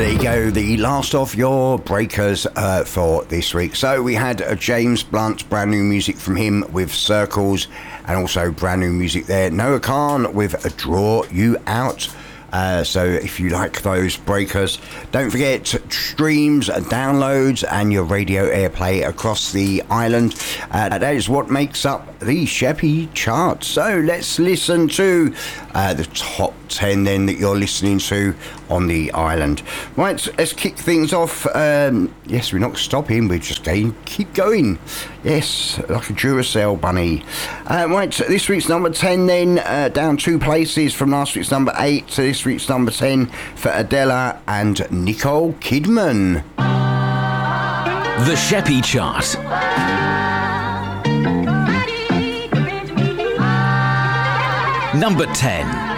there you go, the last of your breakers for this week. So we had James Blunt, brand new music from him with Circles, and also brand new music there, Noah Khan with Draw You Out. So if you like those breakers, don't forget streams, downloads and your radio airplay across the island. That is what makes up the Sheppy chart. So let's listen to the top 10 then that you're listening to on the island. Right, let's kick things off. Yes, we're not stopping, we're just going keep going. Yes, like a Duracell bunny. Right, so this week's number 10 then, down 2 places from last week's number 8 to this week's number 10 for Adela and Nicole Kidman. The Sheppy chart. Number 10.